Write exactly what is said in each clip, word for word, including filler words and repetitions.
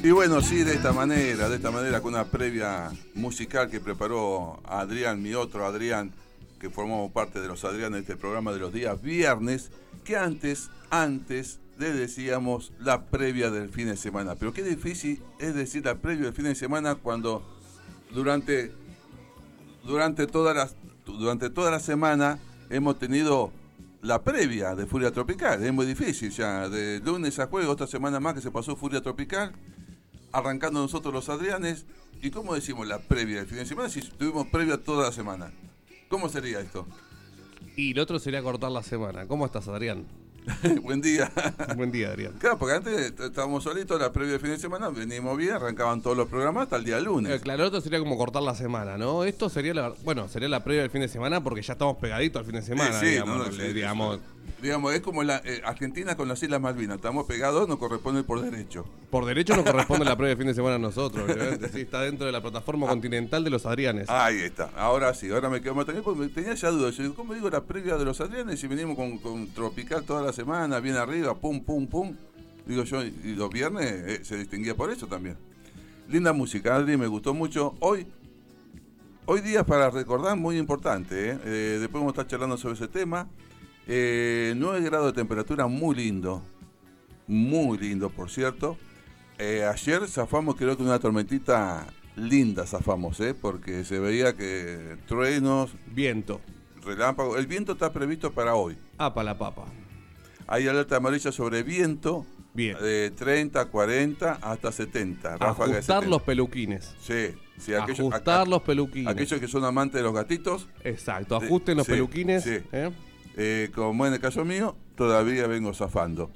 Y bueno, sí, de esta manera, de esta manera, con una previa musical que preparó Adrián, mi otro Adrián, que formamos parte de los Adrianes de este programa de los días viernes, que antes, antes le decíamos la previa del fin de semana. Pero qué difícil es decir la previa del fin de semana cuando durante, durante, toda la, durante toda la semana hemos tenido la previa de Furia Tropical. Es muy difícil ya, de lunes a jueves, otra semana más que se pasó Furia Tropical, arrancando nosotros los Adrianes. ¿Y cómo decimos la previa del fin de semana si tuvimos previa toda la semana? ¿Cómo sería esto? Y el otro sería cortar la semana. ¿Cómo estás, Adrián? Buen día. Buen día, Adrián. Claro, porque antes estábamos solitos, la previa del fin de semana, venimos bien, arrancaban todos los programas hasta el día lunes. Eh, claro, el otro sería como cortar la semana, ¿no? Esto sería la, bueno, sería la previa del fin de semana porque ya estamos pegaditos al fin de semana, sí, sí, digamos. no, no, le, sí, digamos. Digamos, es como la eh, Argentina con las Islas Malvinas, estamos pegados, nos corresponde por derecho. Por derecho nos corresponde la previa del fin de semana a nosotros, obviamente. Sí, está dentro de la plataforma ah. continental de los Adrianes. Ahí está, ahora sí, ahora me quedo más tranquilo porque tenía ya dudas. Yo digo, ¿cómo digo la previa de los Adrianes si venimos con, con Tropical toda la semana, bien arriba, pum, pum, pum? Digo yo, y los viernes eh, se distinguía por eso también. Linda música, Adri, me gustó mucho. Hoy, hoy día para recordar, muy importante, ¿eh? Eh, después vamos a estar charlando sobre ese tema. Eh, nueve grados de temperatura, muy lindo, muy lindo, por cierto. Eh, ayer zafamos, creo que una tormentita linda zafamos, ¿eh? Porque se veía que truenos, viento, relámpagos. El viento está previsto para hoy. Ah, para la papa. Hay alerta amarilla sobre viento. Bien. De treinta, cuarenta hasta setenta. Ajustar de setenta. Los peluquines. Sí, sí, aquellos, ajustar a, los peluquines. Aquellos que son amantes de los gatitos. Exacto, ajusten los sí, peluquines. Sí. ¿eh? Eh, como en el caso mío, todavía vengo zafando.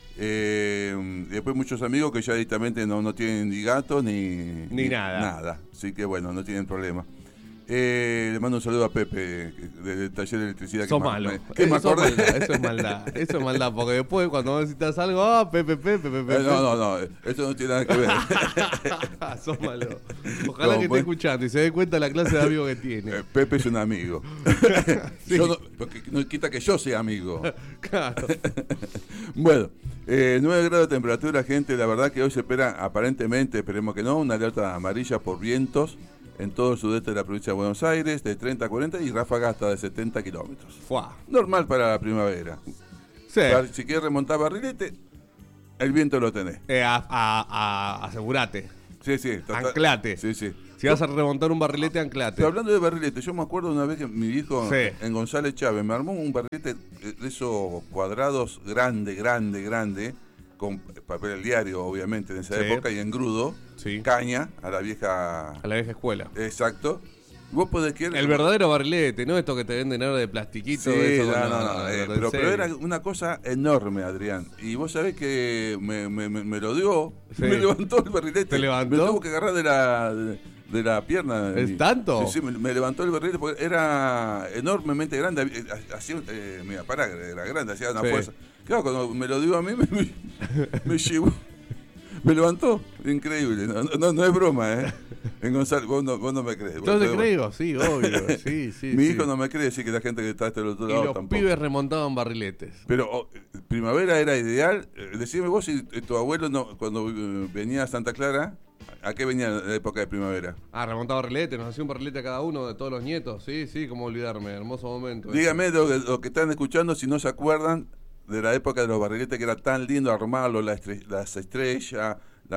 Eh, después muchos amigos que ya directamente no, no tienen ni gato ni, ni, ni nada. nada. Así que bueno, no tienen problema. Eh, le mando un saludo a Pepe del taller de electricidad. Sos malo. ¿Qué me eso, es maldad, eso es maldad. Eso es maldad. Porque después cuando necesitas algo, ah, Pepe, Pepe, Pepe. Eh, no, no, no. Eso no tiene nada que ver. Sos malo. Ojalá no, que pues, esté escuchando y se dé cuenta de la clase de amigo que tiene. Eh, Pepe es un amigo. Sí. Yo no, porque no quita que yo sea amigo. Claro. Bueno, eh, nueve grados de temperatura, gente. La verdad que hoy se espera, aparentemente, esperemos que no, una alerta amarilla por vientos en todo el sudeste de la provincia de Buenos Aires, de treinta a cuarenta y ráfagas hasta de setenta kilómetros. Fuá. Normal para la primavera. Sí. Para, si quieres remontar barrilete, el viento lo tenés. Eh, a, a, a, asegurate. Sí, sí. Total. Anclate. Sí, sí. Si vas a remontar un barrilete, anclate. Pero hablando de barrilete, yo me acuerdo una vez que mi hijo sí. en González Chávez me armó un barrilete de esos cuadrados grande, grande, grande, con papel del diario, obviamente, en esa sí. época, y engrudo, sí. caña, a la vieja... A la vieja escuela. Exacto. Vos podés querer... El verdadero barrilete, no esto que te venden ahora de plastiquito. Sí, eso, no, no, no, no, no eh, pero, pero era una cosa enorme, Adrián. Y vos sabés que me, me, me, me lo dio, sí. me levantó el barrilete. ¿Te levantó? Me tuvo que agarrar de la... De, de la pierna. ¿Es tanto? Sí, sí, me, me levantó el barrilete porque era enormemente grande. Hacía, eh, mira, pará, era grande, hacía una sí. fuerza. Claro, cuando me lo dio a mí, me, me, me llevó. Me levantó. Increíble. No, no, no es broma, ¿eh? En Gonzalo, vos no, vos no me crees. Yo te creo, sí, obvio. Sí, sí, Mi sí. hijo no me cree, sí que la gente que está a este otro y lado los tampoco. Pibes remontaban barriletes. Pero oh, primavera era ideal. Decime vos si tu abuelo no, cuando venía a Santa Clara, ¿a qué venía la época de primavera? Ah, remontaba barrilete, nos hacía un barrilete a cada uno de todos los nietos. Sí, sí, cómo olvidarme, hermoso momento. Dígame lo, lo que están escuchando si no se acuerdan de la época de los barriletes, que era tan lindo armarlo, la estre- las estrellas,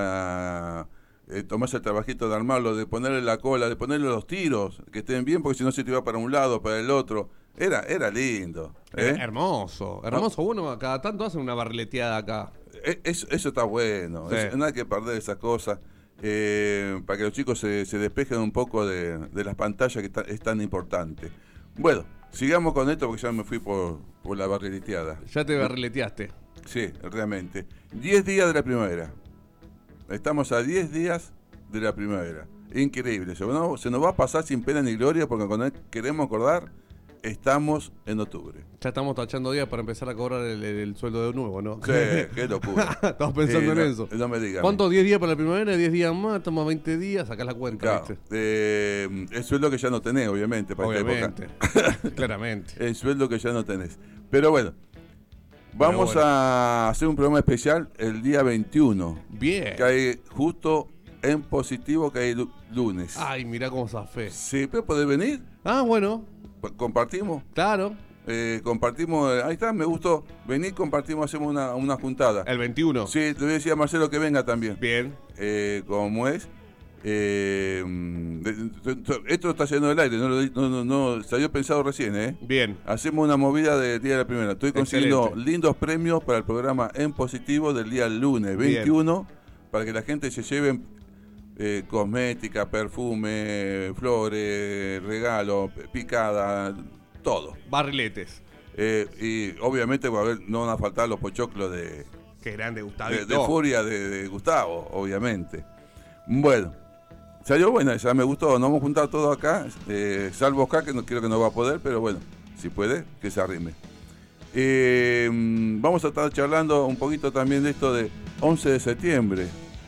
la, eh, tomarse el trabajito de armarlo, de ponerle la cola, de ponerle los tiros, que estén bien, porque si no se te iba para un lado, para el otro. Era, era lindo. ¿eh? Hermoso, hermoso. ¿No? Uno cada tanto hace una barrileteada acá. Eso, eso está bueno, sí. eso, no hay que perder esas cosas. Eh, para que los chicos se, se despejen un poco de, de las pantallas, que ta, es tan importante. Bueno, sigamos con esto porque ya me fui por, por la barrileteada. Ya te barrileteaste. Sí, realmente. diez días de la primavera. Estamos a diez días de la primavera. Increíble. Se nos, se nos va a pasar sin pena ni gloria porque cuando queremos acordar, estamos en octubre. Ya estamos tachando días para empezar a cobrar el, el, el sueldo de nuevo, ¿no? Sí, qué locura. Estamos pensando eh, en no, eso. No me digas. ¿Cuántos? diez días para la primavera, diez días más, estamos a veinte días, sacás la cuenta. Claro, eh, el sueldo que ya no tenés, obviamente, para obviamente. esta época. Claramente. El sueldo que ya no tenés. Pero bueno, Vamos bueno. a hacer un programa especial el día veintiuno. Bien. Que hay justo en positivo, que hay lunes. Ay, mirá cómo zafé. Sí, pero podés venir. Ah, bueno. Compartimos. Claro. Eh, compartimos. Ahí está, me gustó. Vení, compartimos, hacemos una, una juntada. El veintiuno. Sí, le voy a decir a Marcelo que venga también. Bien. Eh, como es. Eh, de, de, de, esto está yendo del aire, no, no, no, no salió pensado recién, ¿eh? Bien. Hacemos una movida del día de la primera. Estoy consiguiendo Excelente. lindos premios para el programa En Positivo del día lunes veintiuno, bien, para que la gente se lleve eh, cosmética, perfume, flores, regalos, picada, todo. Barriletes. Eh, y obviamente va a haber, no van a faltar los pochoclos de, Qué grande, Gustavo. de, de Furia de, de Gustavo, obviamente. Bueno. Salió buena, ya me gustó, nos vamos a juntar todos acá, eh, salvo Oscar, que no creo que no va a poder, pero bueno, si puede, que se arrime. Eh, vamos a estar charlando un poquito también de esto de once de septiembre,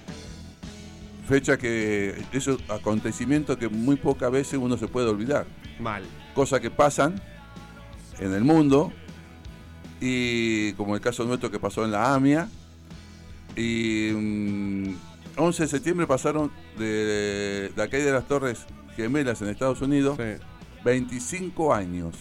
fecha que es un acontecimiento que muy pocas veces uno se puede olvidar. Mal. Cosas que pasan en el mundo, y como el caso nuestro que pasó en la AMIA, y... Um, once de septiembre pasaron de la caída de las Torres Gemelas en Estados Unidos, sí, veinticinco años.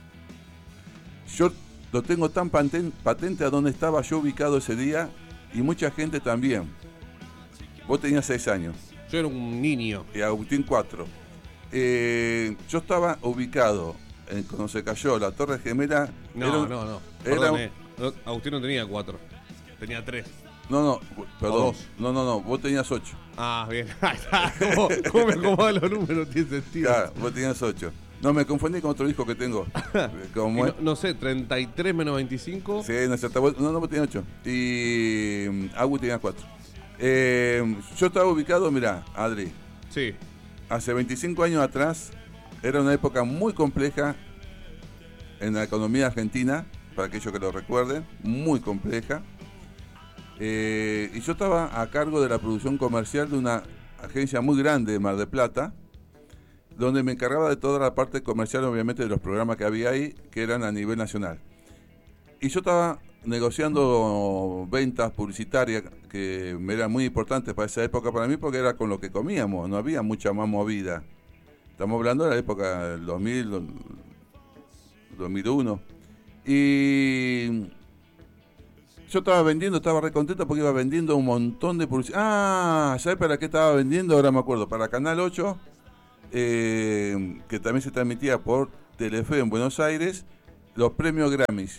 Yo lo tengo tan paten, patente a donde estaba yo ubicado ese día, y mucha gente también. Vos tenías seis años. Yo era un niño. Y Agustín cuatro. Eh, yo estaba ubicado en, cuando se cayó la Torre Gemela. No, era, no, no. Era, Perdón, eh. Agustín no tenía cuatro. Tenía tres. No, no, perdón. No, no, no, vos tenías ocho. Ah, bien. ¿Cómo, cómo me acomodan los números? Tiene sentido. Claro, vos tenías ocho. No, me confundí con otro hijo que tengo. no, no sé, treinta y tres menos veinticinco. Sí, no, no, no, vos tenías ocho. Y um, Agus tenía cuatro. Eh, yo estaba ubicado, mirá, Adri. Sí. Hace veinticinco años atrás, era una época muy compleja en la economía argentina, para aquellos que lo recuerden, muy compleja. Eh, y yo estaba a cargo de la producción comercial de una agencia muy grande de Mar del Plata, donde me encargaba de toda la parte comercial, obviamente, de los programas que había ahí, que eran a nivel nacional. Y yo estaba negociando ventas publicitarias que me eran muy importantes para esa época para mí, porque era con lo que comíamos, no había mucha más movida. Estamos hablando de la época del dos mil, dos mil uno. Y yo estaba vendiendo, estaba re contento porque iba vendiendo un montón de publicidad. Ah, ¿sabes para qué estaba vendiendo? Ahora me acuerdo. Para Canal ocho, eh, que también se transmitía por Telefe en Buenos Aires, los premios Grammys.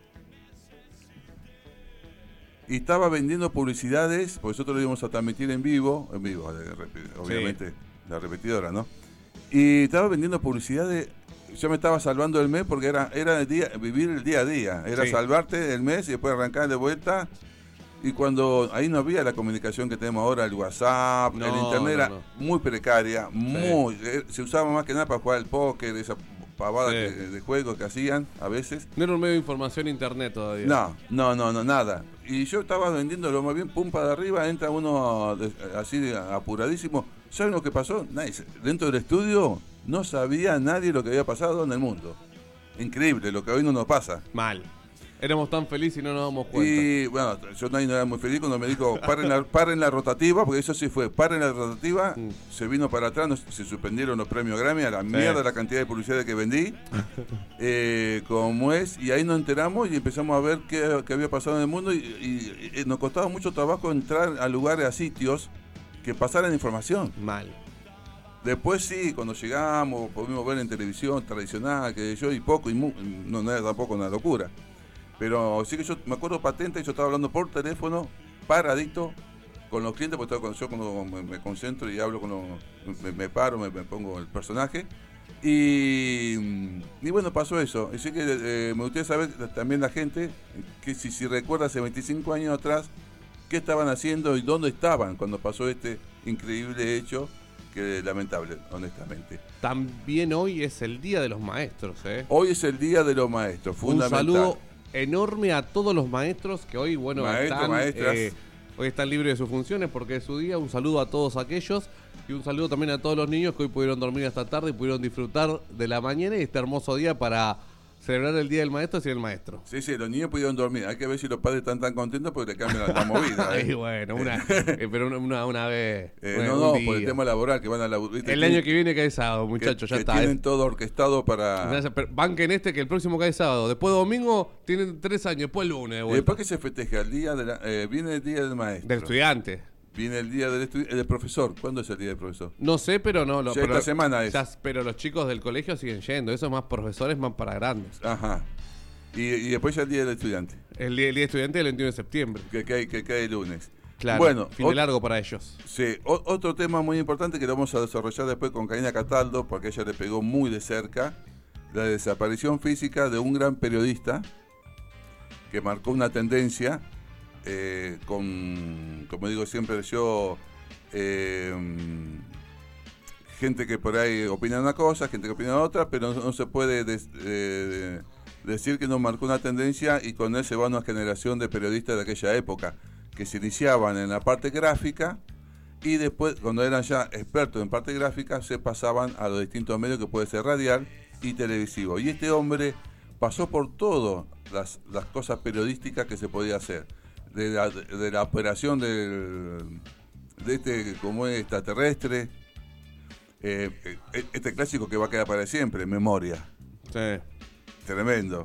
Y estaba vendiendo publicidades, porque nosotros lo íbamos a transmitir en vivo, en vivo, obviamente, sí, la repetidora, ¿no? Y estaba vendiendo publicidades. Yo me estaba salvando el mes porque era era el día, vivir el día a día, era sí, salvarte el mes y después arrancar de vuelta. Y cuando ahí no había la comunicación que tenemos ahora, el WhatsApp, no, el internet no, era no. muy precaria, sí, muy eh, se usaba más que nada para jugar al póker, esa pavada sí, que, de juegos que hacían a veces. No era un medio de información internet todavía. No, no, no, no, nada. Y yo estaba vendiéndolo más bien, pum para arriba, entra uno así apuradísimo. ¿Saben lo que pasó? Nadie, dentro del estudio no sabía nadie lo que había pasado en el mundo. Increíble, lo que hoy no nos pasa. Mal. Éramos tan felices y no nos damos cuenta. Y bueno, yo no era muy feliz cuando me dijo, paren la, paren la rotativa, porque eso sí fue, paren la rotativa, mm. se vino para atrás, no, se suspendieron los premios Grammy, a la sí. mierda la cantidad de publicidad que vendí, eh, como es, y ahí nos enteramos y empezamos a ver qué, qué había pasado en el mundo, y, y, y nos costaba mucho trabajo entrar a lugares, a sitios, que pasaran información. Mal. Después sí, cuando llegamos, pudimos ver en televisión tradicional, que yo, y poco, y mu- no, no era tampoco una locura. Pero sí que yo me acuerdo patente, yo estaba hablando por teléfono, paradito, con los clientes, porque cuando yo cuando me, me concentro y hablo con los, me, me paro, me, me pongo el personaje. Y, y bueno, pasó eso. Así que eh, me gustaría saber también la gente, que si, si recuerda hace veinticinco años atrás, qué estaban haciendo y dónde estaban cuando pasó este increíble hecho, que es lamentable, honestamente. También hoy es el Día de los Maestros, ¿eh? Hoy es el Día de los Maestros, fundamental. Un saludo enorme a todos los maestros que hoy, bueno, Maestro, están, maestras. Eh, hoy están libres de sus funciones porque es su día. Un saludo a todos aquellos y un saludo también a todos los niños que hoy pudieron dormir hasta tarde y pudieron disfrutar de la mañana y este hermoso día para Celebrar el Día del Maestro sin el maestro. Sí, sí, los niños pudieron dormir. Hay que ver si los padres están tan contentos porque le cambian la, la movida. ¿eh? Ay, bueno, una, eh, pero una, una, una vez. Eh, una, no, no, por el tema laboral, que van a laburar. El año que viene cae sábado, muchachos, ya que está. Tienen eh. todo orquestado para... Banquen este que el próximo cae sábado. Después domingo tienen tres años, después lunes. De ¿Y después qué se festeja? El día de la, eh, viene el Día del Maestro. Del estudiante. Viene el Día del, estu del Profesor. ¿Cuándo es el Día del Profesor? No sé, pero no. Lo, ya pero, esta semana es. Ya, pero los chicos del colegio siguen yendo. Eso es más profesores, más para grandes. Ajá. Y, y después ya el Día del Estudiante. El día, el día del estudiante el veintiuno de septiembre. Que cae, que cae el lunes. Claro, bueno, fin de largo para ellos. Sí, o, otro tema muy importante que lo vamos a desarrollar después con Karina Cataldo, porque ella le pegó muy de cerca, la desaparición física de un gran periodista que marcó una tendencia, eh, con, como digo siempre yo, eh, gente que por ahí opina una cosa, gente que opina otra, pero no, no se puede des, eh, decir que no marcó una tendencia, y con él se va una generación de periodistas de aquella época que se iniciaban en la parte gráfica y después, cuando eran ya expertos en parte gráfica, se pasaban a los distintos medios que puede ser radial y televisivo. Y este hombre pasó por todas las, las cosas periodísticas que se podía hacer, de la, de la operación del, de este como es extraterrestre, eh, este clásico que va a quedar para siempre, Memoria. Sí. Tremendo.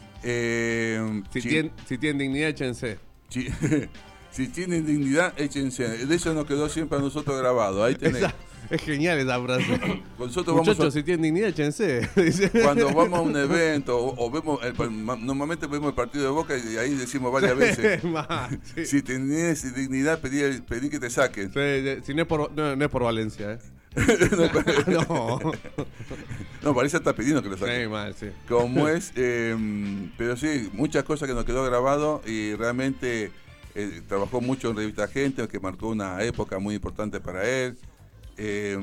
Eh, si, chi- tienen, si tienen dignidad, échense. chi- si tienen dignidad, échense. De eso nos quedó siempre a nosotros grabado. Ahí tenés. Esa, es genial esa frase. Nosotros Muchachos, vamos a, si tienen dignidad, échense. cuando vamos a un evento o, o vemos, el, normalmente vemos el partido de Boca y ahí decimos varias veces. Ma, sí. Si tenés dignidad, pedí, pedí que te saquen. Sí, si no es por, no, no es por Valencia, ¿eh? no. No, parece estar pidiendo que lo saquen. Sí, mal, sí. Como es, eh, pero sí, muchas cosas que nos quedó grabado y realmente eh, trabajó mucho en Revista Gente, que marcó una época muy importante para él. Eh,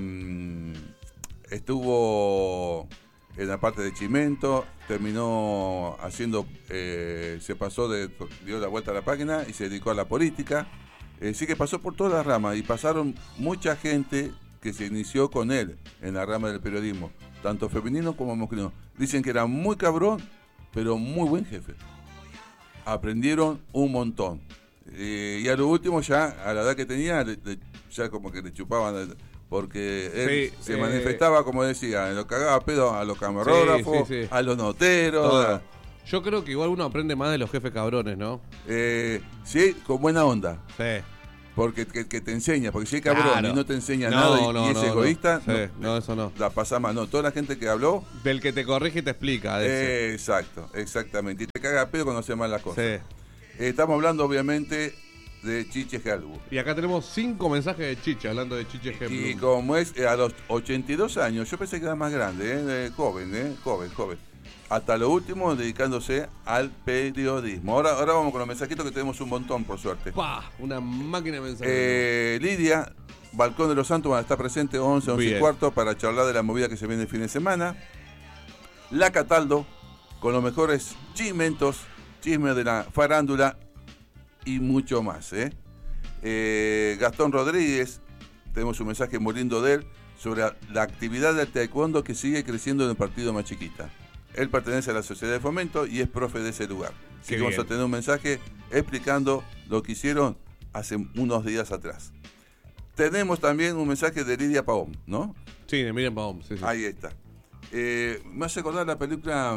estuvo en la parte de Chimento, terminó haciendo, eh, se pasó de, dio la vuelta a la página y se dedicó a la política. Eh, sí que pasó por todas las ramas y pasaron mucha gente que se inició con él en la rama del periodismo, tanto femenino como masculino. Dicen que era muy cabrón, pero muy buen jefe. Aprendieron un montón. Eh, y a lo último, ya a la edad que tenía, le, le, ya como que le chupaban, porque él sí, se eh, manifestaba, como decía, lo cagaba a pedo a los camarógrafos, sí, sí, sí. a los noteros. Todo. Yo creo que igual uno aprende más de los jefes cabrones, ¿no? Eh, sí, con buena onda. Sí. Porque que, que te enseña, porque si hay cabrón Claro. y no te enseña No, nada y, no, y es no, egoísta, no. Sí, no, no, eso no. La pasa mal. No, toda la gente que habló. Del que te corrige y te explica. De Eh, exacto, exactamente. Y te caga a pedo cuando hace mal las cosas. sí. Eh, estamos hablando, obviamente, de Chiche Helbu. Y acá tenemos cinco mensajes de Chiche, hablando de Chiche Y Helbu. como es eh, a los ochenta y dos años, yo pensé que era más grande, eh, eh, joven, eh, joven, joven. Hasta lo último dedicándose al periodismo. Ahora, ahora vamos con los mensajitos, que tenemos un montón, por suerte. ¡Pah! Una máquina de mensajes. Eh, Lidia, Balcón de los Santos, van a estar presente once, once y cuarto para charlar de la movida que se viene el fin de semana. La Cataldo, con los mejores chismentos, chismes de la farándula y mucho más. ¿eh? Eh, Gastón Rodríguez, tenemos un mensaje muy lindo de él sobre la actividad del taekwondo que sigue creciendo en el partido más chiquita. Él pertenece a la Sociedad de Fomento y es profe de ese lugar. Así Qué que vamos bien. a tener un mensaje explicando lo que hicieron hace unos días atrás. Tenemos también un mensaje de Lidia Pavón, ¿no? Sí, de Miriam Pavón. Sí, sí. Ahí está. Eh, me hace acordar la película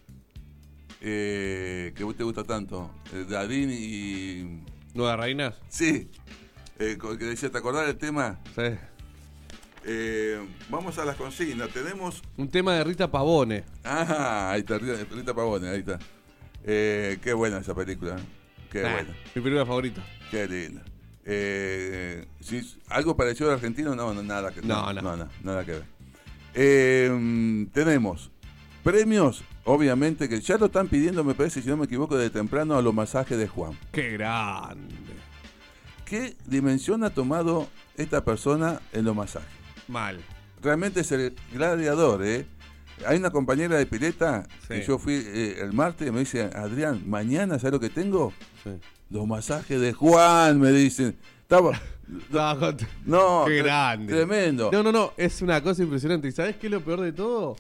eh, que a vos te gusta tanto, eh, Darín y... ¿Nuevas reinas? Sí, eh, que decía, ¿te acordás del tema? Sí. Eh, vamos a las consignas. Tenemos... Un tema de Rita Pavone. Ah, ahí está, Rita, Rita Pavone, ahí está. Eh, qué buena esa película. Qué Nah, buena. Mi película favorita. Qué linda. Eh, si, ¿Algo parecido al argentino? No, no, nada que No, no. no, no, nada que ver. Eh, tenemos premios, obviamente, que ya lo están pidiendo, me parece, si no me equivoco, de temprano, a los masajes de Juan. ¡Qué grande! ¿Qué dimensión ha tomado esta persona en los masajes? Mal. Realmente es el gladiador, ¿eh? Hay una compañera de pileta Sí. que yo fui eh, el martes y me dice, Adrián, mañana, ¿sabes lo que tengo? Sí. Los masajes de Juan, me dicen. Estaba... No, con- No, Qué tre- grande. Tremendo. No, no, no, es una cosa impresionante. ¿Y sabes qué es lo peor de todo?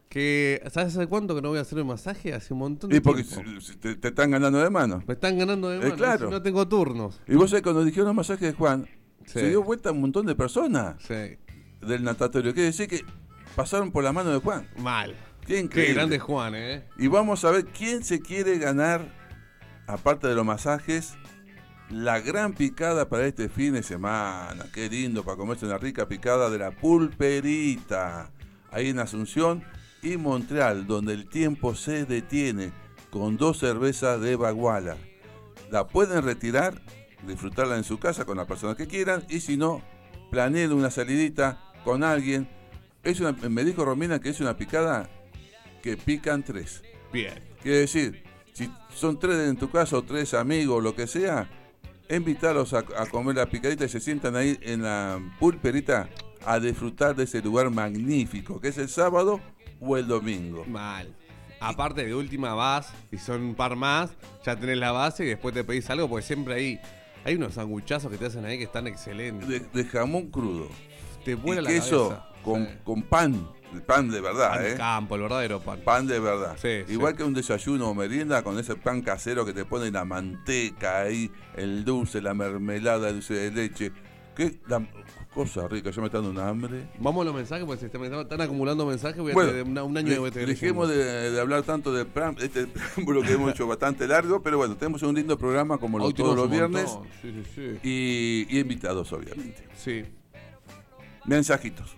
Que, ¿sabes hace cuánto que no voy a hacer el masaje? Hace un montón de Y porque tiempo. te, te están ganando de mano. Me están ganando de mano, Eh, claro. no tengo turnos. Y vos sabés, cuando dijeron el masaje de Juan, Sí. se dio vuelta un montón de personas Sí, del natatorio. Quiere decir que pasaron por la mano de Juan. mal. Qué increíble. Qué grande Juan, ¿eh? Y vamos a ver quién se quiere ganar, aparte de los masajes, la gran picada para este fin de semana. Qué lindo para comerse una rica picada de la Pulperita. Ahí en Asunción y Montreal, donde el tiempo se detiene con dos cervezas de Baguala. La pueden retirar, disfrutarla en su casa con la persona que quieran, y si no, planeen una salidita con alguien. Es una, me dijo Romina que es una picada que pican tres. Bien. Quiere decir, si son tres en tu casa o tres amigos o lo que sea, invitarlos a, a comer la picadita y se sientan ahí en la Pulperita a disfrutar de ese lugar magnífico, que es el sábado o el domingo. Mal. Aparte de última vas, y son un par más, ya tenés la base y después te pedís algo, porque siempre hay, hay unos sanguchazos que te hacen ahí que están excelentes. De, de jamón crudo. Te vuela Y la queso cabeza. con, Sí. con pan, el pan de verdad, Pan de ¿eh? campo, el verdadero pan. Pan de verdad. Sí, Igual sí. que un desayuno o merienda con ese pan casero que te pone la manteca ahí, el dulce, la mermelada, el dulce de leche. Qué la, cosa rica, ya me está dando un hambre. Vamos a los mensajes, porque se están, están acumulando mensajes. Voy a Bueno, tener una- un año de- que voy a tener dejemos de, de hablar tanto de pram- este preámbulo que hemos hecho bastante largo, pero bueno, tenemos un lindo programa como los, Hoy todos los tenemos un viernes montón. Sí, sí, sí. y, y invitados, obviamente. Sí. Mensajitos.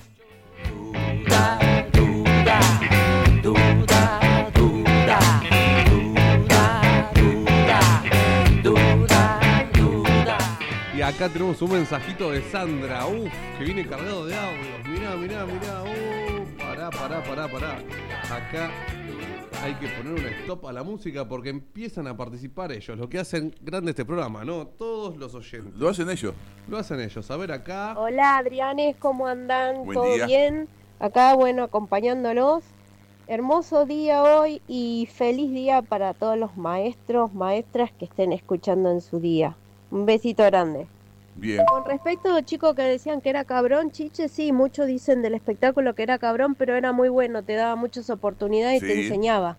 Y acá tenemos un mensajito de Sandra, uff, que viene cargado de audios. Mirá, mirá, mirá, uh, pará, pará, pará, pará. Acá hay que poner un stop a la música porque empiezan a participar ellos, lo que hacen grande este programa, ¿no? Todos los oyentes. ¿Lo hacen ellos? Lo hacen ellos. A ver acá. Hola Adrianes, ¿cómo andan? Buen ¿Todo día. bien? Acá, bueno, acompañándolos. Hermoso día hoy y feliz día para todos los maestros, maestras que estén escuchando en su día. Un besito grande. Bien. Con respecto a chicos que decían que era cabrón, Chiche, sí, muchos dicen del espectáculo que era cabrón, pero era muy bueno, te daba muchas oportunidades y te Sí. enseñaba.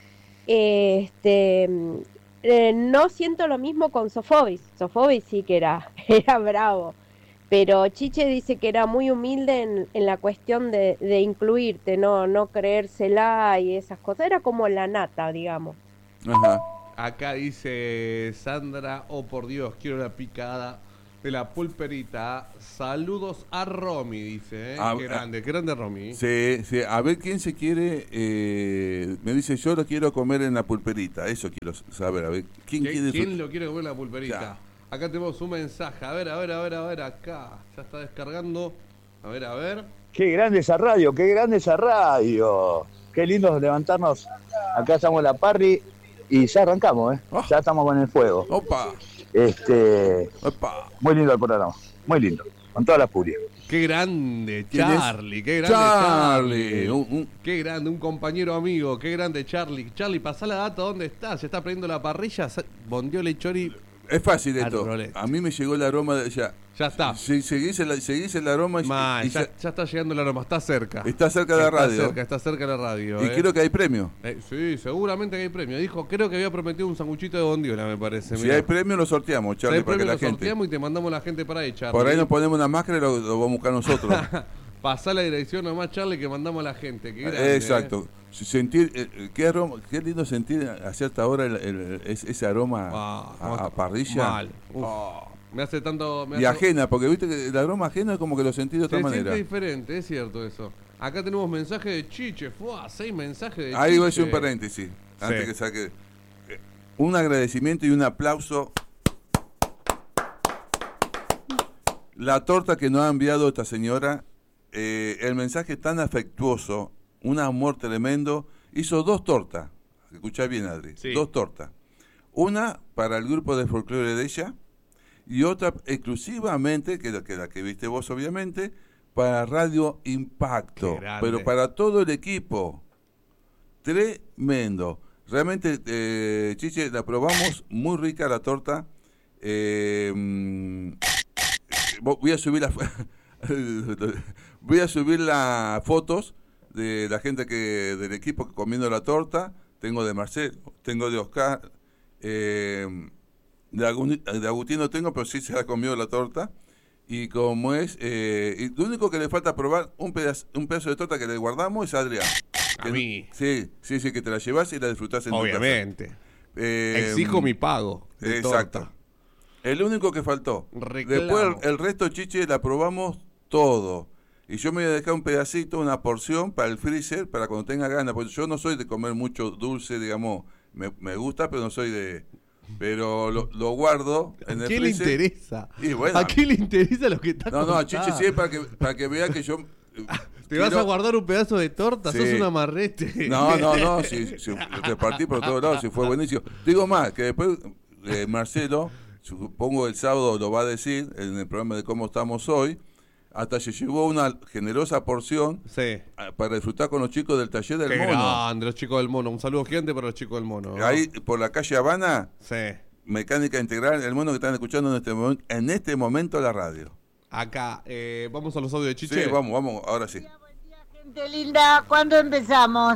Este, mm, eh, no siento lo mismo con Sofobis. Sofobis sí que era, era bravo. Pero Chiche dice que era muy humilde en, en la cuestión de, de incluirte, no, no creérsela y esas cosas. Era como la nata, digamos. Ajá. Acá dice Sandra, oh por Dios, quiero la picada de la Pulperita. Saludos a Romy, dice. ¿eh? Ah, Qué ah. grande, qué grande Romy. Sí, sí. A ver quién se quiere. eh, me dice, yo lo quiero comer en la Pulperita. Eso quiero saber. A ver, ¿quién ¿Quién, quiere? quién su- lo quiere comer la Pulperita? Ya. Acá tenemos un mensaje. A ver, a ver, a ver, a ver, acá. Ya está descargando. A ver, a ver. Qué grande esa radio, qué grande esa radio. Qué lindo levantarnos. Acá estamos en la parry y ya arrancamos, ¿eh? Ah. Ya estamos con el fuego. Opa, Este, opa. muy lindo el programa, muy lindo, con toda la furia. Qué grande, ¿Quién es? Charlie. Qué grande, Charlie. Charlie. Un- un- Qué grande, un compañero amigo. Qué grande, Charlie. Charlie, pasá la data. ¿Dónde estás? Se está prendiendo la parrilla. Sa- Bondió Lechori. Es fácil Al esto. rolete. A mí me llegó el aroma de ya. Ya está. Si seguís el, seguís el aroma y, Mal, y ya, ya- ya está llegando el aroma. Está cerca. está cerca de la Está radio. cerca, está cerca de la radio. Y eh. creo que hay premio. Eh, sí, seguramente que hay premio. Dijo, creo que había prometido un sanguchito de bondiola, me parece. Si mirá. hay premio lo sorteamos, Si Charlie, hay para que premio la lo gente. sorteamos y te mandamos la gente para ahí, Charlie. Por ahí nos ponemos una máscara y lo, lo vamos a buscar nosotros. Pasá la dirección nomás, Charlie, que mandamos a la gente. Qué grande, Exacto. Sentir, eh, eh, qué, aroma, qué lindo sentir a cierta hora el- el- es- ese aroma Ah, a, a mal. parrilla. Mal. Uf. Oh. Me hace tanto... Me Y hace... ajena, porque viste que el aroma ajeno es como que lo sentí de otra Se manera. siente diferente, es cierto eso. Acá tenemos mensaje de Chiche. Fuá, seis mensajes de Ahí Chiche. voy a hacer un paréntesis, antes Sí. que saque. eh, Un agradecimiento y un aplauso. La torta que nos ha enviado esta señora, eh, el mensaje tan afectuoso, un amor tremendo, hizo dos tortas. Escuchá bien, Adri. Sí. Dos tortas. Una para el grupo de folclore de ella y otra exclusivamente, que la que, la que viste vos obviamente, para Radio Impacto. Qué grande. Pero para todo el equipo. Tremendo. Realmente, eh, Chiche, la probamos, muy rica la torta. Eh, mm, voy a subir las voy a subir las fotos de la gente que del equipo que comiendo la torta, tengo de Marcelo, tengo de Oscar, eh, de, Agustín, de Agustín no tengo, pero sí se ha comido la torta. Y como es, eh, y lo único que le falta probar un pedazo, un pedazo de torta que le guardamos es a Adrián. A Que, mí. Sí, sí, sí, que te la llevas y la disfrutás en Obviamente. tu casa. Eh, Exijo mi pago. De Exacto. torta. El único que faltó. Reclamo. Después el, el resto, Chiche, la probamos todo. Y yo me voy a dejar un pedacito, una porción para el freezer, para cuando tenga ganas. Porque yo no soy de comer mucho dulce, digamos. Me, me gusta, pero no soy de... Pero lo, lo guardo en ¿A el qué le freezer. interesa? Y bueno, ¿A qué le interesa lo que está No, no, a Chiche contando? sí es para que, para que vea que yo... eh, ¿Te vas quiero- a guardar un pedazo de torta? Sí. Sos un amarrete. No, no, no, si, si repartí por todos lados, si fue buenísimo. Digo más, que después eh, Marcelo, supongo el sábado lo va a decir en el programa de cómo estamos hoy, hasta se llevó una generosa porción Sí. ah, para disfrutar con los chicos del taller del Qué mono. grande, los chicos del mono. Un saludo gigante para los chicos del mono. ¿no? Ahí por la calle Habana, Sí. Mecánica Integral, el mono que están escuchando en este, momen- en este momento la radio. Acá, eh, vamos a los audios de Chiche. Sí, vamos, vamos, ahora sí. Gente linda, ¿cuándo empezamos?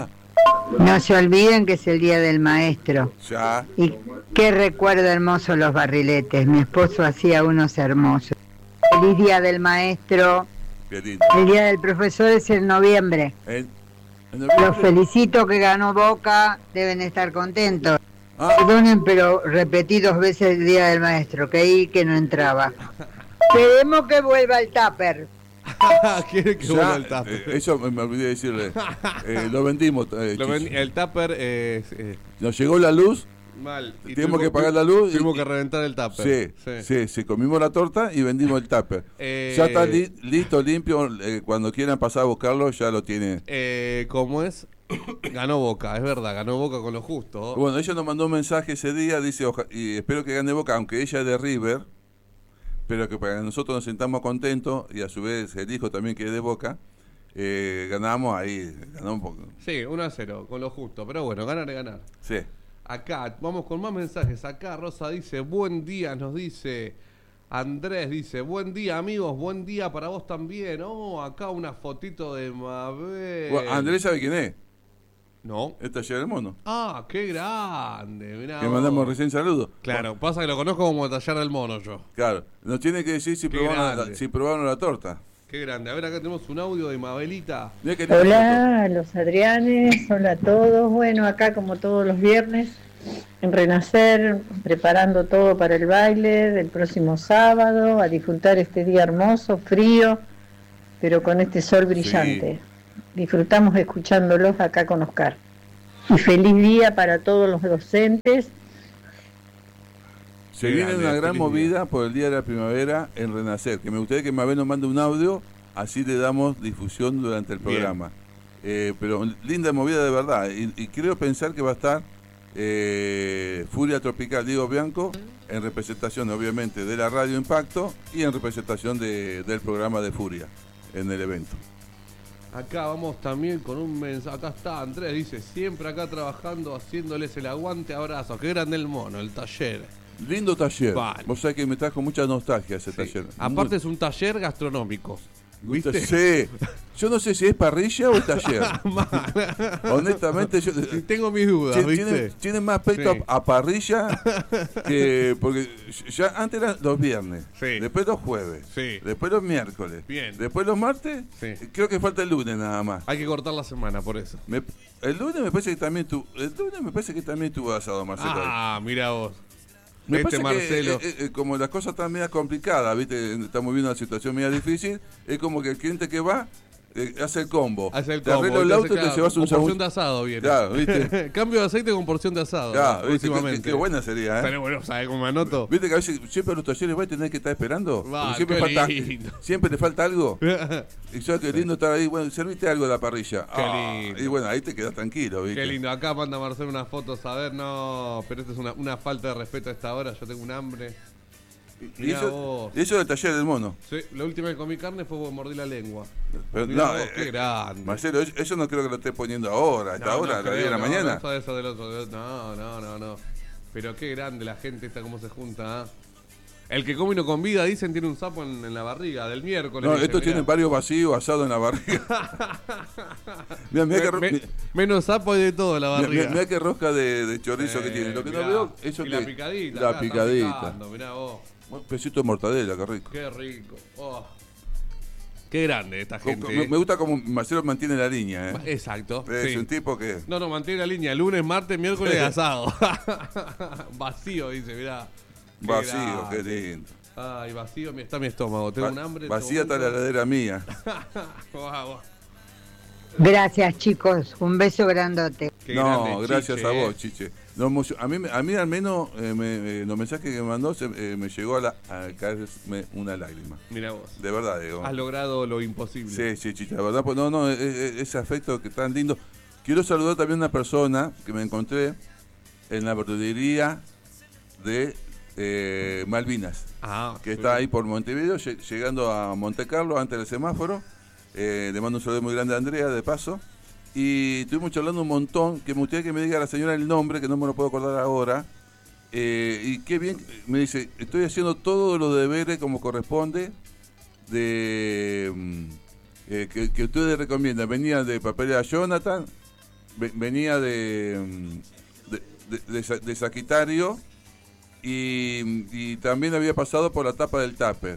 No se olviden que es el Día del Maestro. Ya, Y qué recuerdo hermoso los barriletes. Mi esposo hacía unos hermosos. Feliz Día del Maestro. qué lindo. El Día del Profesor es en noviembre. En- en Los noviembre- felicito que ganó Boca. Deben estar contentos. Ah, Perdonen, pero repetí dos veces el Día del Maestro. Creí que no entraba. Esperemos que vuelva el tupper. Quiere que ya, vuelva el tupper. eh, eso me, me olvidé decirle. Eh, lo vendimos. eh, Lo ven- Chiche. el tupper es eh, Nos llegó la luz, mal. Y Tuvimos tuvimos- que pagar la luz y- Tuvimos que reventar el tupper. sí, sí, sí, comimos la torta y vendimos el tupper. Eh, Ya está li- listo, limpio, eh, cuando quieran pasar a buscarlo ya lo tiene. Eh, ¿Cómo es? Ganó Boca, es verdad, ganó Boca con lo justo. Bueno, ella nos mandó un mensaje ese día, dice, "Oja- y espero que gane Boca, aunque ella es de River, pero que para que nosotros nos sintamos contentos, y a su vez el hijo también que es de Boca, eh, ganamos ahí, ganamos un poco. Sí, uno a cero, con lo justo. Pero bueno, ganar es ganar. Sí. Acá, vamos con más mensajes. Acá Rosa dice, buen día, nos dice. Andrés dice, buen día amigos, buen día para vos también. Oh, acá una fotito de Mabel. Bueno, Andrés sabe quién es, No. el taller del mono, Ah, qué grande. Mirá que vos. mandamos recién saludos. Claro, pasa que lo conozco como el taller del mono yo. Claro, nos tiene que decir si Qué probaron, la, grande. si probaron la torta. Qué grande. A ver, acá tenemos un audio de Mabelita. Mirá qué linda Hola, los Adrianes, hola a todos. Bueno, acá como todos los viernes, en Renacer, preparando todo para el baile del próximo sábado, a disfrutar este día hermoso, frío, pero con este sol brillante. Disfrutamos escuchándolos acá con Oscar. Y feliz día para todos los docentes. Se Qué viene grande, una gran feliz movida por el Día de la Primavera en Renacer, que me gustaría que Mabel nos mande un audio, así le damos difusión durante el Bien. programa. Eh, pero linda movida de verdad, y, y creo pensar que va a estar eh, Furia Tropical Diego Bianco, en representación obviamente de la Radio Impacto y en representación de- del programa de Furia en el evento. Acá vamos también con un mensaje. Acá está Andrés, dice, siempre acá trabajando, haciéndoles el aguante, abrazo. Qué grande el mono, el taller. Lindo taller, Vale. vos sabés que me trajo mucha nostalgia ese Sí. taller. Aparte Muy- es un taller gastronómico. ¿Viste? Sí, yo no sé si es parrilla o taller. Honestamente, yo, Tengo mis dudas, Tiene, ¿viste? tiene- tiene más aspecto Sí. a, a parrilla que. Porque ya antes eran los viernes, Sí. después los jueves, Sí. después los miércoles, Bien. después los martes. Sí. Creo que falta el lunes nada más. Hay que cortar la semana por eso. Me- el lunes me parece que también tu, el lunes me parece que también tuvo asado, Marcelo. Ah, mira vos. me este parece Marcelo. que eh, eh, como las cosas están medio complicadas, viste, estamos viviendo una situación media difícil, es como que el cliente que va eh, hace el combo. Hace el te combo. arreglo el te auto hace, y te claro, llevas un con porción sándwich. de asado viene. Claro, ¿viste? Cambio de aceite con porción de asado. Claro, viste, qué- últimamente. qué, qué buena sería, ¿eh? Pero bueno, ¿sabes cómo me anoto? Viste que a veces siempre a los talleres va a tener que estar esperando. Va, Porque siempre, qué falta, lindo. siempre te falta algo. Y yo qué lindo estar ahí. Bueno, serviste algo de la parrilla. Qué Ah, lindo. y bueno, ahí te quedas tranquilo, ¿viste? Qué lindo. Acá manda Marcelo unas fotos. A ver, no. Pero esto es una, una falta de respeto a esta hora. Yo tengo un hambre. Y Mirá eso, vos. y eso del taller del mono. Sí, la última que comí carne fue porque mordí la lengua. Pero, Mirá no, vos, eh, qué grande. Marcelo, eso, eso no creo que lo estés poniendo ahora, a esta No, hora, no a las creo, diez de la no, mañana. No, eso, eso del otro, del otro. no, no, no, no. Pero qué grande la gente esta, cómo se junta. ¿Ah? El que come y no convida, dicen, tiene un sapo en, en la barriga del miércoles. No, dice, estos mirá. tienen varios vacíos asados en la barriga. Mirá, mirá que, Me- mi- menos sapo hay de todo en la mirá, barriga. mirá, mirá qué rosca de, de chorizo Eh, que tiene. Lo que mirá. no veo, eso Y que la picadita. la acá, picadita. está picando, mirá vos. Un pesito de mortadela, qué rico. Qué rico. Oh. Qué grande esta Co- gente. co- Me, me gusta cómo Marcelo mantiene la línea, ¿eh? Exacto. Es sí. un tipo que... No, no, mantiene la línea. Lunes, martes, miércoles, asado. Vacío, dice, mirá. Qué Vacío, qué grande. lindo. Ay, vacío está mi estómago. Tengo Va- un hambre. Vacía está la heladera mía. Guau, Gracias, chicos. Un beso grandote. qué No, grande, gracias Chiche, a eh. vos, Chiche. No, emo- a, mí, me- a mí al menos eh, me- eh, los mensajes que me mandó se- eh, me llegó a, la, a caerme una lágrima. Mirá vos. De verdad, digo. Has logrado lo imposible. Sí, sí, Chiche, la verdad, pues no, no, e- e- ese afecto que tan lindo. Quiero saludar también a una persona que me encontré en la verdulería de eh, Malvinas, Ah, que sí. está ahí por Montevideo, lle- llegando a Monte Carlo antes del semáforo. Eh, le mando un saludo muy grande a Andrea, de paso. Y estuvimos charlando un montón, que me gustaría que me diga la señora el nombre, que no me lo puedo acordar ahora. Eh, y qué bien, me dice, estoy haciendo todos los deberes como corresponde, de mm, eh, que, que ustedes recomiendan. Venía de Papelera Jonathan, ve- venía de, mm, de, de, de Sa- de Saquitario, y, y también había pasado por la tapa del Tupper.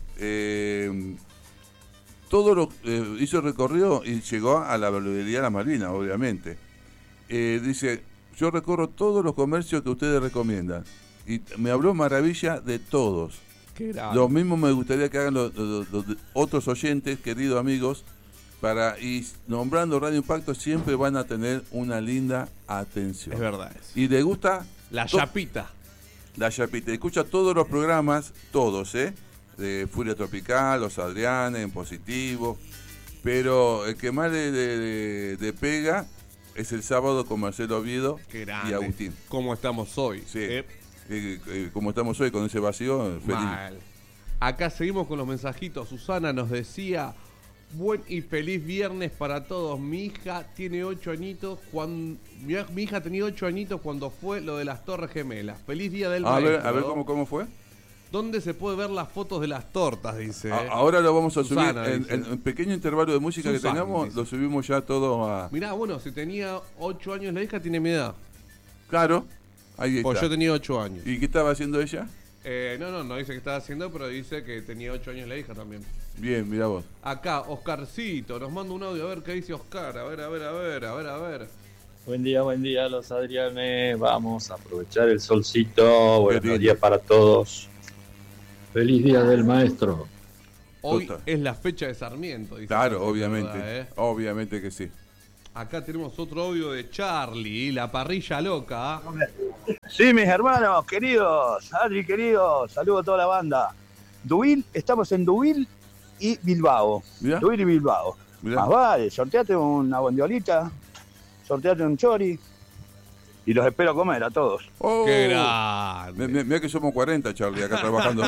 Eh, todo lo eh, hizo el recorrido y llegó a la verdulería de las Malvinas, obviamente. Eh, dice, yo recorro todos los comercios que ustedes recomiendan. Y me habló maravilla de todos. Qué grande. Lo mismo me gustaría que hagan los, los- los otros oyentes, queridos amigos, para y nombrando Radio Impacto siempre van a tener una linda atención. Es verdad. Es. Y le gusta La to- chapita. la chapita. Escucha todos los programas, todos, ¿eh? De Furia Tropical, Los Adrianes, En Positivo. Pero el que más le, le- le- le pega es el sábado con Marcelo Oviedo Qué grande. y Agustín. ¿Cómo estamos hoy? Sí. Eh, Eh, eh, como estamos hoy con ese vacío, feliz. mal. Acá seguimos con los mensajitos. Susana nos decía: buen y feliz viernes para todos. Mi hija tiene ocho añitos. Cuando, mi, mi hija tenía ocho añitos cuando fue lo de las Torres Gemelas. Feliz día del A ver, maestro. a ver cómo, cómo fue. ¿Dónde se puede ver las fotos de las tortas? Dice. A- ahora lo vamos a Susana, subir en, dice. en un pequeño intervalo de música Susana, que tengamos, dice. lo subimos ya todo a... Mirá, bueno, si tenía ocho años la hija, tiene mi edad. Claro, ahí Pues está. yo tenía ocho años. ¿Y qué estaba haciendo ella? Eh, no, no, no dice que estaba haciendo, pero dice que tenía ocho años la hija también. Bien, mira vos. Acá, Oscarcito, nos manda un audio, a ver qué dice Oscar. A ver, a ver, a ver, a ver, a ver. Buen día, buen día, los Adrianes. Vamos a aprovechar el solcito. Buenos lindo. días para todos. Feliz día del maestro. Hoy Total. es la fecha de Sarmiento, dice. Claro, Oscar, obviamente. ¿verdad, eh? Obviamente que sí. Acá tenemos otro audio de Charlie, la parrilla loca. Sí, mis hermanos, queridos, Adri, queridos, saludo a toda la banda. Duil, estamos en Duil y Bilbao. Mirá. Duil y Bilbao. Mirá. Más vale, sorteate una bondiolita, sorteate un chori y los espero comer a todos. Oh, Qué mi- grande. mi- Mirá que somos cuarenta, Charlie, acá trabajando.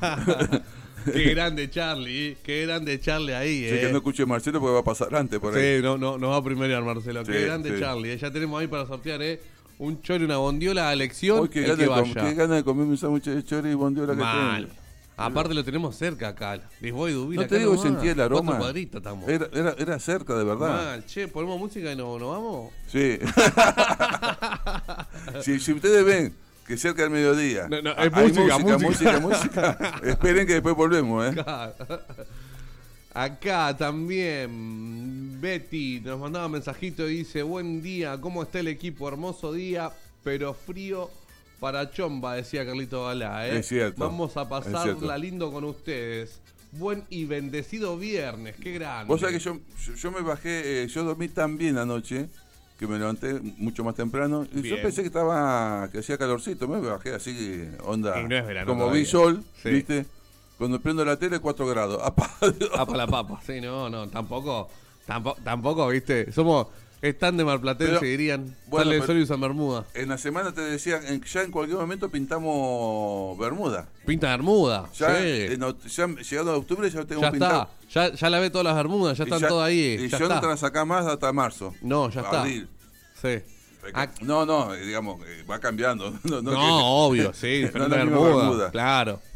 Qué grande Charlie, qué grande Charlie ahí, Sí, eh. que no escuche Marcelo porque va a pasar antes por ahí. Sí, no, no, nos va a primerear Marcelo. Sí, qué grande sí. Charlie. eh. Ya tenemos ahí para sortear, eh. Un chori, una bondiola a elección. Uy, qué el gana, que de com- vaya. qué gana de comerme un sándwich de chori y bondiola que Mal. tengo. Aparte lo tenemos cerca acá. Lisboa y Dubila. No te acá digo que nomás. sentí el aroma. Cuatro cuadritas estamos. Era, era, era cerca, de verdad. Mal. Che, ponemos música y nos no vamos. Sí. si, si ustedes ven que cerca del mediodía No, no, hay es música, música, música. música, música, esperen que después volvemos, ¿eh? Acá también Betty nos mandaba mensajito y dice: buen día, ¿cómo está el equipo? Hermoso día, pero frío para Chomba, decía Carlito Balá, ¿eh? Es cierto, Vamos a es pasarla cierto. lindo con ustedes. Buen y bendecido viernes, qué grande. Vos sabés que yo, yo, yo me bajé, eh, yo dormí tan bien anoche que me levanté mucho más temprano y Bien. yo pensé que estaba, que hacía calorcito, me bajé así, onda, Y no es verano como todavía. vi sol, Sí. ¿viste? Cuando prendo la tele, cuatro grados. Apa. Ah, para la papa. Sí, no, no, tampoco, tampoco, tampoco, viste. Somos, están de malplatense, Pero, dirían. bueno, Sale el pero- sol y usan bermuda. En la semana te decía, en- ya en cualquier momento pintamos Bermuda. Pinta bermuda. Ya, sí. en oct- ya llegando a octubre ya tengo Ya pintado. está. Ya, ya la ve todas las bermudas, ya Y están ya- todas ahí. Y ya yo no está. te la sacás más hasta marzo. No, ya está. Abril. Sí. Ah, No, no, eh, digamos, eh, va cambiando. No, no, no, que- obvio, sí, no diferente es la misma bermuda, bermuda. claro.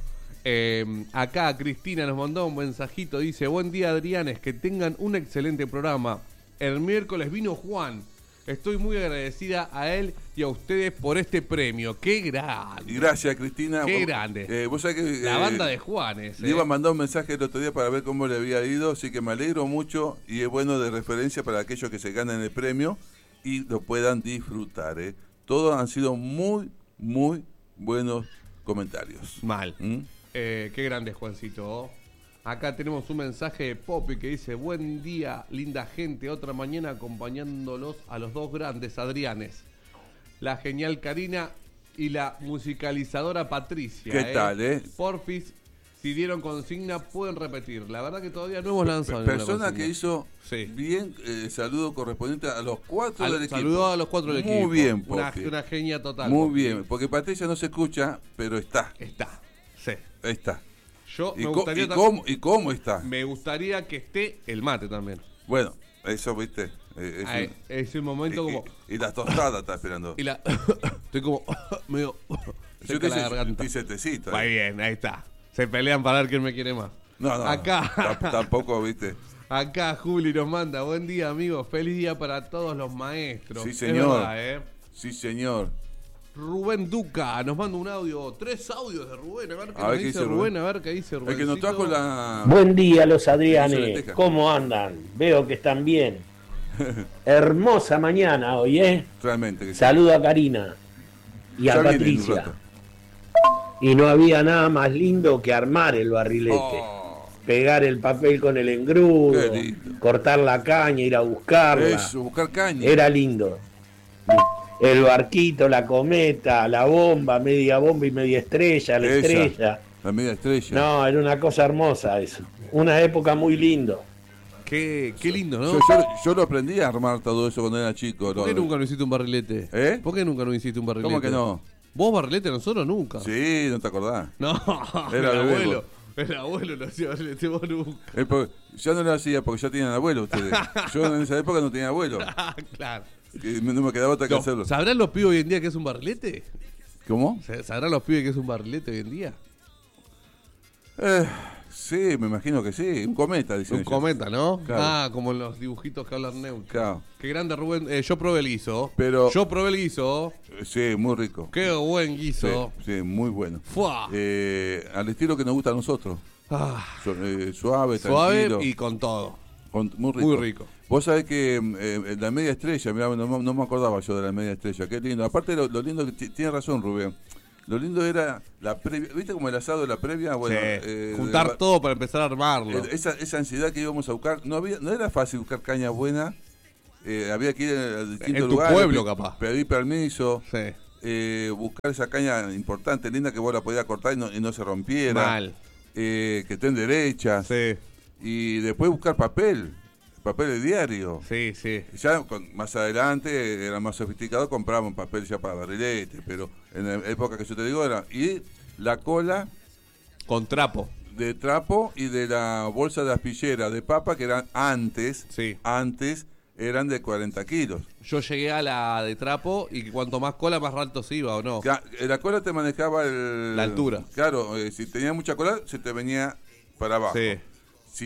Eh, acá Cristina nos mandó un mensajito, dice, buen día Adrianes, que tengan un excelente programa. El miércoles vino Juan. Estoy muy agradecida a él y a ustedes por este premio. ¡Qué grande! Y gracias, Cristina. ¡Qué vos, grande! Eh, vos sabés que, La eh, banda de Juanes. Le eh. iba a mandar un mensaje el otro día para ver cómo le había ido, así que me alegro mucho y es bueno de referencia para aquellos que se ganen el premio y lo puedan disfrutar. ¿eh? Todos han sido muy, muy buenos comentarios. Mal. ¿Mm? Eh, qué grande, Juancito. Acá tenemos un mensaje de Poppy que dice, buen día, linda gente, otra mañana acompañándolos a los dos grandes Adrianes, la genial Karina y la musicalizadora Patricia. ¿Qué eh. tal, eh? Porfis, si dieron consigna, pueden repetir. La verdad que todavía no hemos lanzado. Persona que hizo sí. bien el eh, saludo correspondiente a los cuatro Al, del equipo. Saludó a los cuatro del Muy equipo. Muy bien, Poppy. Una, una genia total. Muy Poppy. bien, porque Patricia no se escucha, pero está. Está, sí. Ahí está. Yo ¿Y, me co gustaría y, cómo, ¿Y cómo está? Me gustaría que esté el mate también. Bueno, eso, viste. Eh, es, Ay, un, es un momento y, como... Y, y la tostada está esperando. Y la... Estoy como medio... Yo te la garganta. hice tecito. Muy bien, ahí está. Se pelean para ver quién me quiere más. No, no. Acá. Tampoco, viste. Acá Juli nos manda, buen día amigos, feliz día para todos los maestros. Sí, señor. Es verdad, ¿eh? Sí, señor. Rubén Duca nos manda un audio, tres audios de Rubén, a ver qué a ver dice, qué dice Rubén, Rubén, a ver qué dice Rubén. El que nos trajo la... Buen día los Adrianes, ¿cómo andan? Veo que están bien. Hermosa mañana hoy, ¿eh? Realmente. Que Saludo a Karina y a Patricia. Y no había nada más lindo que armar el barrilete. Oh. Pegar el papel con el engrudo, cortar la caña, ir a buscarla. Eso, buscar caña. Era lindo. El barquito, la cometa, la bomba, media bomba y media estrella, la Esa, estrella. La media estrella. No, era una cosa hermosa eso. Una época muy lindo. Qué, qué lindo, ¿no? Yo, yo, yo lo aprendí a armar todo eso cuando era chico. ¿Por qué lo... nunca no hiciste un barrilete? ¿Eh? ¿Por qué nunca no hiciste un barrilete? ¿Cómo que no? ¿Vos barrilete? Nosotros nunca. Sí, no te acordás. No, era el el abuelo. El abuelo lo hacía barrilete, vos nunca. El po... Ya no lo hacía porque ya tenían abuelo ustedes. Yo en esa época no tenía abuelo. Claro. Que no me quedaba otra que no, hacerlo. ¿Sabrán los pibes hoy en día que es un barrilete? ¿Cómo? ¿Sabrán los pibes que es un barrilete hoy en día? Eh, sí, me imagino que sí. Un cometa, dicen Un ellos. cometa, ¿no? Claro. Ah, como en los dibujitos que hablan neutro. Claro. Qué grande, Rubén. Eh, yo probé el guiso. Pero... Yo probé el guiso. Sí, muy rico. Qué buen guiso. Sí, sí, muy bueno. ¡Fua! Eh, al estilo que nos gusta a nosotros. Ah. Su, eh, suave, Suave tranquilo. y con todo. Con, muy rico. Muy rico. Vos sabés que eh, la media estrella, mirá, no, no me acordaba yo de la media estrella, qué lindo. Aparte lo, lo lindo, que tiene razón Rubén, lo lindo era la previa, ¿viste como el asado de la previa? Bueno, sí. eh, juntar de, todo para empezar a armarlo. Esa, esa ansiedad que íbamos a buscar, no había, no era fácil buscar caña buena, eh, había que ir a distintos en tu lugares, pueblo capaz. Pedir permiso, sí. eh, buscar esa caña importante, linda, que vos la podías cortar y no, y no se rompiera. Mal. Eh, que estén derechas. Sí. Y después buscar papel. Papel de diario. Sí, sí. Ya con, más adelante era más sofisticado, comprábamos papel ya para barrilete, pero en la época que yo te digo era y la cola con trapo de trapo y de la bolsa de aspillera de papa que eran antes, sí. antes eran de cuarenta kilos. Yo llegué a la de trapo y cuanto más cola más alto se iba, ¿o no? La cola te manejaba el, la altura. Claro, eh, si tenía mucha cola se te venía para abajo. Sí. Si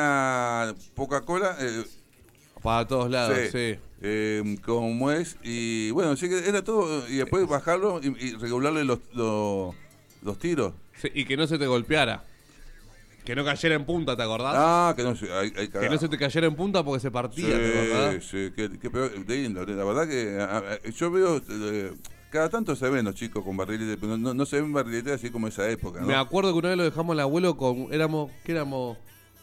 tenía poca cola... Eh, para todos lados, sí. sí. Eh, como es, y bueno, así que era todo, y después bajarlo y, y regularle los, los, los tiros. Sí, y que no se te golpeara. Que no cayera en punta, ¿te acordás? Ah, que no se... Hay, hay que no se te cayera en punta porque se partía, sí, ¿te acordás? Sí, que, que peor, lindo, la verdad que a, a, yo veo... Eh, cada tanto se ven los chicos con barriletes, pero no, no se ven barriletes así como esa época, ¿no? Me acuerdo que una vez lo dejamos al abuelo con... Éramos... ¿Qué éramos?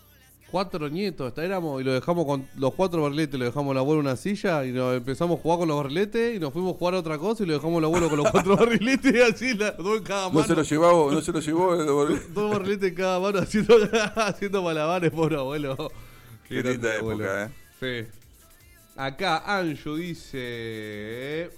Cuatro nietos, hasta éramos, y lo dejamos con los cuatro barriletes, lo dejamos al abuelo en una silla y nos empezamos a jugar con los barriletes y nos fuimos a jugar a otra cosa y lo dejamos al abuelo con los cuatro barriletes y así, la, dos en cada mano. No se lo llevaba, no se lo llevó el barrilete. Dos barriletes en cada mano haciendo, haciendo malabares, pobre abuelo. Qué, Qué linda abuelo. Época, ¿eh? Sí. Acá Anju dice...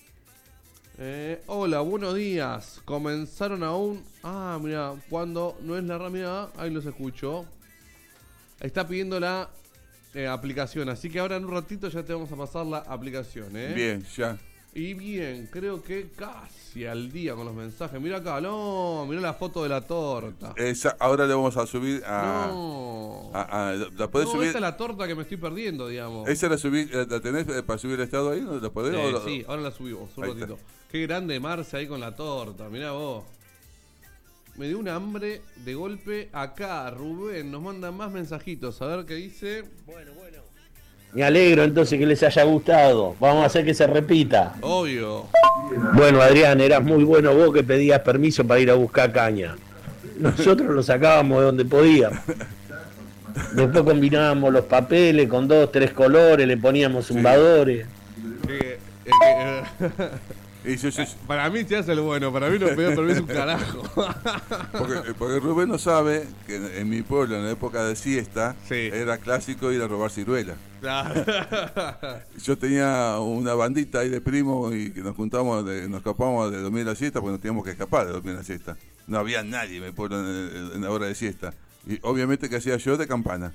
Eh, hola, buenos días. Comenzaron aún... Ah, mira, cuando no es la ramera, ahí los escucho. Está pidiendo la eh, aplicación, así que ahora en un ratito ya te vamos a pasar la aplicación, ¿eh? Bien, ya. Y bien, creo que casi al día con los mensajes. Mira acá, no, mira la foto de la torta. Esa, ahora le vamos a subir a... No. a, a ¿La podés no, subir? esa es la torta que me estoy perdiendo, digamos. ¿Esa la, subí, la tenés para subir el estado ahí? ¿La podés? Eh, ¿O sí, ahora la subimos, un ahí ratito. está. Qué grande Marce ahí con la torta, mirá vos. Me dio un hambre de golpe acá. Rubén nos manda más mensajitos. A ver qué dice. Bueno, bueno. Me alegro entonces que les haya gustado. Vamos a hacer que se repita. Obvio. Bueno, Adrián, eras muy bueno vos que pedías permiso para ir a buscar caña. Nosotros lo sacábamos de donde podíamos. Después combinábamos los papeles con dos, tres colores, le poníamos zumbadores. Eh, eh, eh, Y yo, yo, para mí te hace el bueno, para mí no pidió permiso un carajo. porque, porque Rubén no sabe que en, en mi pueblo, en la época de siesta, Sí. era clásico ir a robar ciruela. Claro. Yo tenía una bandita ahí de primos y que nos juntamos, de, nos escapábamos de dormir la siesta porque nos teníamos que escapar de dormir la siesta. No había nadie en mi pueblo en, en la hora de siesta. Y obviamente que hacía yo de campana.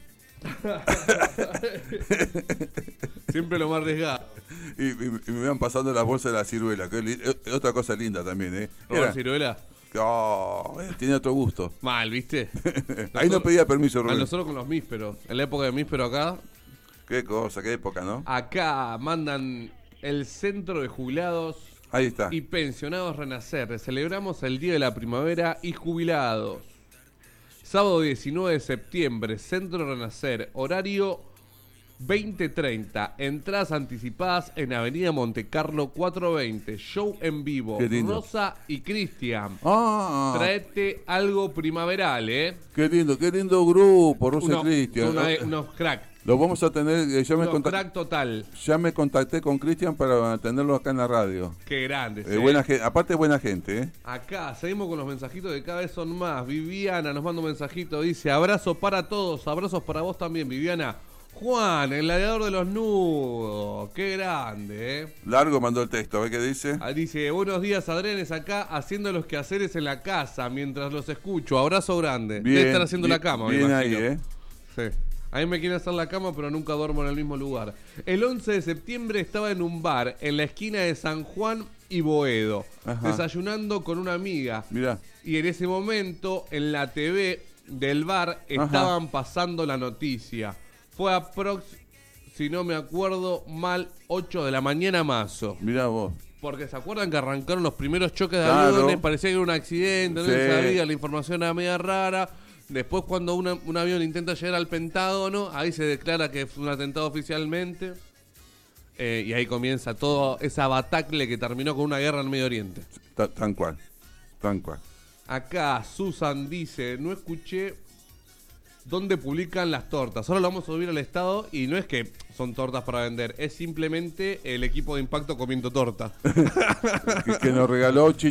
Siempre lo más arriesgado. Y, y- y me iban pasando las bolsas de la ciruela, que es li- es otra cosa linda también, ¿eh? ¿Robar Era- ciruela? Oh, eh, tiene otro gusto. Mal, ¿viste? Ahí no pedía permiso, A Rubén. nosotros con los mísperos. En la época de míspero acá. Qué cosa, qué época, ¿no? Acá mandan el Centro de Jubilados Ahí está. y Pensionados Renacer. Celebramos el Día de la Primavera y Jubilados. Sábado diecinueve de septiembre, Centro Renacer, horario veinte treinta. Entradas anticipadas en Avenida Montecarlo cuatrocientos veinte. Show en vivo. Qué lindo. Rosa y Cristian. Ah, Traete algo primaveral, ¿eh? qué lindo, qué lindo grupo, Rosa Uno- Cristian. una- unos crack. Lo vamos a tener, eh, ya me, Unos contac- crack total. ya me contacté con Cristian para tenerlo acá en la radio. Qué grandes, Eh, ¿eh? buena gen- aparte buena gente, ¿eh? Acá seguimos con los mensajitos que cada vez son más. Viviana nos manda un mensajito, dice: abrazo para todos, abrazos para vos también, Viviana. Juan, el gladiador de los nudos. Qué grande, ¿eh? Largo mandó el texto, a ver qué dice. Ah, dice: buenos días, Adrenes, acá haciendo los quehaceres en la casa mientras los escucho. Abrazo grande. Bien, Debe estar haciendo bien, la cama, me bien ahí, imagino. ¿eh? Sí. A mí me quieren hacer la cama, pero nunca duermo en el mismo lugar. El once de septiembre estaba en un bar en la esquina de San Juan y Boedo, Ajá. desayunando con una amiga. Mirá. Y en ese momento, en la T V del bar, Ajá. estaban pasando la noticia. Fue aprox, si no me acuerdo mal, ocho de la mañana mazo. Mirá vos. Porque se acuerdan que arrancaron los primeros choques de Claro. aviones, parecía que era un accidente, no Sí. se sabía, la información era media rara. Después cuando una- un avión intenta llegar al Pentágono, ahí se declara que fue un atentado oficialmente. Eh, y ahí comienza toda esa batacle que terminó con una guerra en Medio Oriente. Ta- Tan cual, tan cual. Acá Susan dice: no escuché dónde publican las tortas. Ahora lo vamos a subir al estado y no es que son tortas para vender, es simplemente el equipo de impacto comiendo torta. que, que nos regaló Chiche